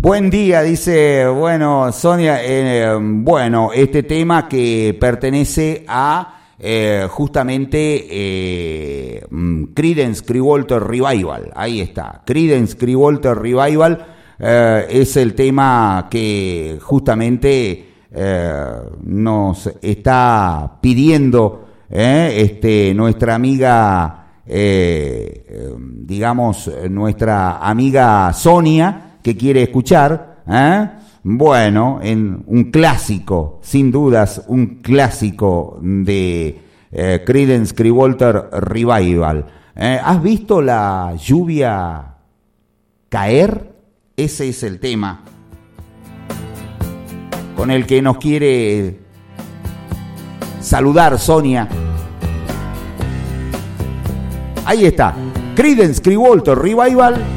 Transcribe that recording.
Buen día, dice, bueno, Sonia, bueno, este tema que pertenece a justamente Creedence Clearwater Revival, ahí está, Creedence Clearwater Revival es el tema que justamente nos está pidiendo nuestra amiga, digamos, nuestra amiga Sonia, que quiere escuchar, bueno, en un clásico, sin dudas, un clásico de Creedence Clearwater Revival. ¿Has visto la lluvia caer? Ese es el tema con el que nos quiere saludar Sonia. Ahí está, Creedence Clearwater Revival.